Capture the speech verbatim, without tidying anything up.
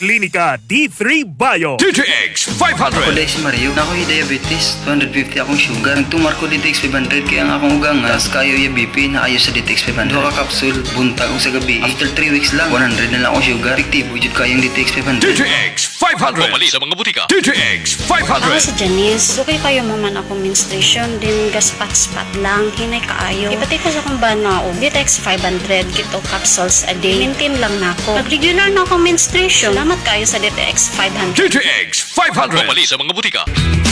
Klinika D three Bio. D T X five Ako hundred. dahil si Mario, na ako yung diabetes, two fifty akong sugar. Nagtumar ko D T X five hundred kaya ang akong ugang as kayo yung B P na ayos sa D T X five hundred. Duha ka kapsul, buntag ko sa gabi. After three weeks lang, one hundred na lang akong sugar. Fiktibo jud kayong D T X five hundred. D T X five hundred. Pumali sa mga butika. D T X five Ako hundred. si Janice. Dugay kayo mo man ako menstruation, din gaspat-spat lang, hinay kaayo. Ipati ko sa kong banaw, D T X five hundred, kito capsules a day. Maintain lang na ako. Pag regular na akong menstruation, salamat kayo sa D T X five hundred. D T X five hundred. Pumali sa mga butika.